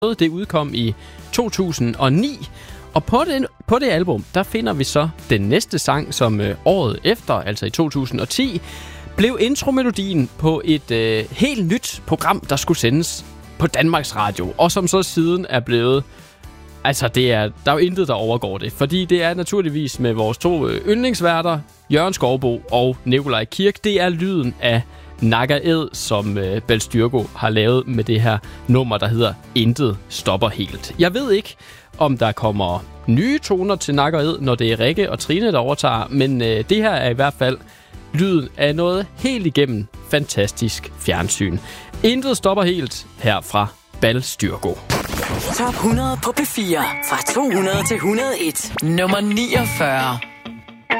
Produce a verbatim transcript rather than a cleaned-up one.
Det udkom i to tusind og ni, og på det, på det album, der finder vi så den næste sang, som øh, året efter, altså i to tusind og ti, blev intromelodien på et øh, helt nyt program, der skulle sendes på Danmarks Radio, og som så siden er blevet... Altså, det er, der er jo intet, der overgår det, fordi det er naturligvis med vores to øh, yndlingsværter, Jørgen Skouboe og Nikolaj Kirk. Det er lyden af Nakker Æd, som øh, Balstyrko har lavet med det her nummer, der hedder Intet Stopper Helt. Jeg ved ikke, om der kommer nye toner til Nakker Æd, når det er Rikke og Trine, der overtager, men øh, det her er i hvert fald lyden af noget helt igennem fantastisk fjernsyn. Intet Stopper Helt her fra Balstyrko. Top hundrede på P fire. Fra to hundrede til et hundrede og en. Nummer niogfyrre.